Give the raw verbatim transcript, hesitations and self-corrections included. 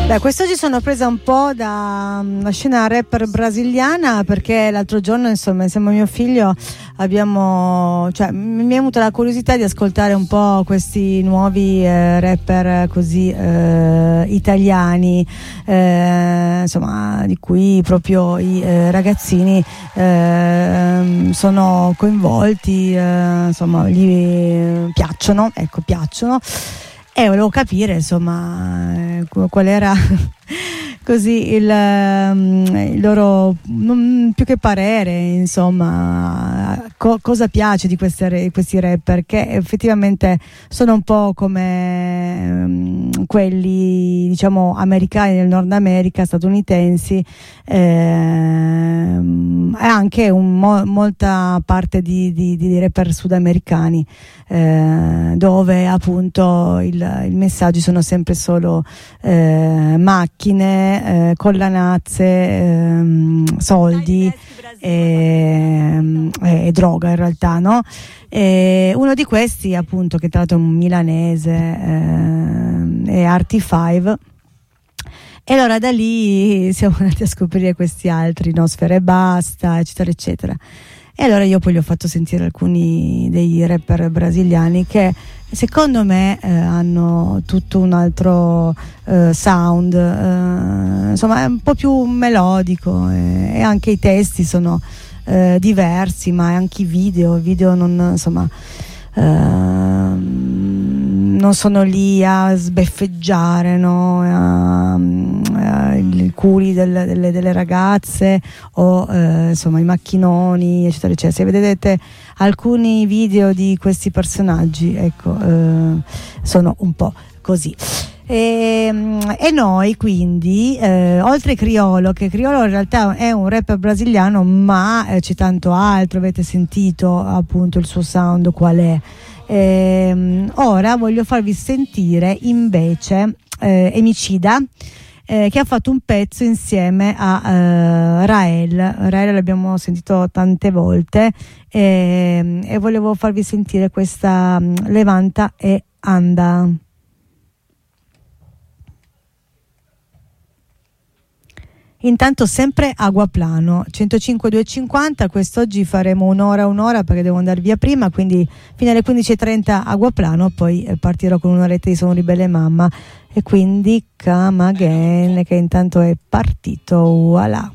Beh, quest'oggi sono presa un po' da una scena rapper brasiliana, perché l'altro giorno, insomma, insieme a mio figlio abbiamo, cioè, mi è venuta la curiosità di ascoltare un po' questi nuovi eh, rapper così eh, italiani, eh, insomma, di cui proprio i eh, ragazzini eh, sono coinvolti, eh, insomma, gli piacciono, ecco, piacciono. E volevo capire, insomma, qual era così il, il loro, non, più che parere, insomma, co- cosa piace di queste, questi rapper, che effettivamente sono un po' come um, quelli, diciamo, americani del Nord America, statunitensi, ehm, e anche un mo- molta parte di, di, di rapper sudamericani, eh, dove appunto il, il messaggio sono sempre solo eh, macchine, eh, collanazze, eh, soldi e, e, e droga, in realtà, no? E uno di questi, appunto, che tra l'altro è un milanese, eh, è Arty cinque. E allora da lì siamo andati a scoprire questi altri, no? Sfera Ebbasta, eccetera eccetera. E allora io poi gli ho fatto sentire alcuni dei rapper brasiliani che secondo me eh, hanno tutto un altro eh, sound, eh, insomma è un po' più melodico, eh, e anche i testi sono eh, diversi, ma anche i video, i video non, insomma, eh, non sono lì a sbeffeggiare, no? a, a, i culi del, delle, delle ragazze o eh, insomma i macchinoni, eccetera eccetera. Se vedete alcuni video di questi personaggi, ecco, eh, sono un po' così. E, e noi quindi, eh, oltre Criolo, che Criolo in realtà è un rapper brasiliano, ma eh, c'è tanto altro, avete sentito appunto il suo sound qual è. Eh, ora voglio farvi sentire invece eh, Emicida, eh, che ha fatto un pezzo insieme a eh, Rael. Rael l'abbiamo sentito tante volte, eh, e volevo farvi sentire questa um, Levanta e Anda. Intanto sempre Aguaplano centocinque duecentocinquanta. Quest'oggi faremo un'ora un'ora perché devo andare via prima, quindi fino alle quindici e trenta Aguaplano, poi partirò con un'oretta di Sono Ribelle Mamma, e quindi Come Again, che intanto è partito. Voilà.